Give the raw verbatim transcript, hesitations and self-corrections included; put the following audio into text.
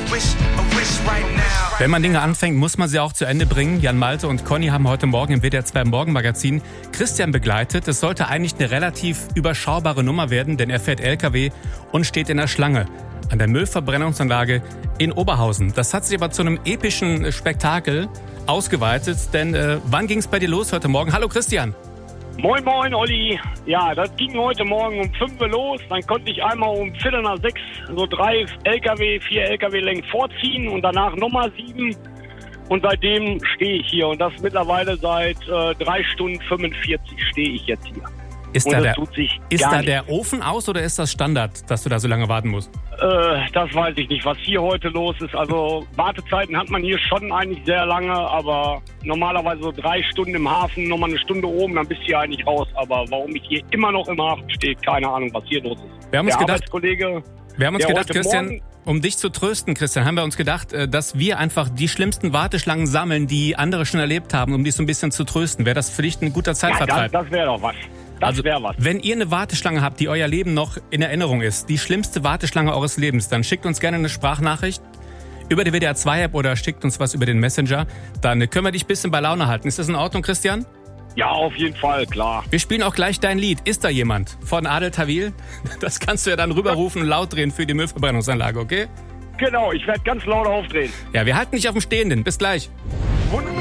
Wenn man Dinge anfängt, muss man sie auch zu Ende bringen. Jan Malte und Conny haben heute Morgen im W D R zwei Morgenmagazin Christian begleitet. Es sollte eigentlich eine relativ überschaubare Nummer werden, denn er fährt L K W und steht in der Schlange an der Müllverbrennungsanlage in Oberhausen. Das hat sich aber zu einem epischen Spektakel ausgeweitet, denn äh, wann ging es bei dir los heute Morgen? Hallo Christian. Moin moin Olli. Ja, das ging heute Morgen um fünf Uhr los. Dann konnte ich einmal um Viertel nach sechs so drei L K W, vier L K W-Längen vorziehen und danach nochmal sieben. Und seitdem stehe ich hier. Und das mittlerweile seit äh, drei Stunden fünfundvierzig stehe ich jetzt hier. Ist und da, das der, tut sich ist gar da nichts. der Ofen aus oder ist das Standard, dass du da so lange warten musst? Äh, das weiß ich nicht, was hier heute los ist. Also Wartezeiten hat man hier schon eigentlich sehr lange, aber normalerweise so drei Stunden im Hafen, nochmal eine Stunde oben, dann bist du hier eigentlich raus. Aber warum ich hier immer noch im Hafen stehe, keine Ahnung, was hier los ist. Wir haben uns Der gedacht, Arbeitskollege, wir haben uns der gedacht heute Christian, Morgen- um dich zu trösten, Christian, haben wir uns gedacht, äh, dass wir einfach die schlimmsten Warteschlangen sammeln, die andere schon erlebt haben, um dich so ein bisschen zu trösten. Wäre das für dich ein guter ja, Zeitvertreib? das, das wäre doch was. Das Also, wäre was. wenn ihr eine Warteschlange habt, die euer Leben noch in Erinnerung ist, die schlimmste Warteschlange eures Lebens, dann schickt uns gerne eine Sprachnachricht über die W D R zwei App oder schickt uns was über den Messenger. Dann können wir dich ein bisschen bei Laune halten. Ist das in Ordnung, Christian? Ja, auf jeden Fall, klar. Wir spielen auch gleich dein Lied. Ist da jemand? Von Adel Tawil? Das kannst du ja dann rüberrufen und laut drehen für die Müllverbrennungsanlage, okay? Genau, ich werde ganz laut aufdrehen. Ja, wir halten dich auf dem Stehenden. Bis gleich. Wunderbar.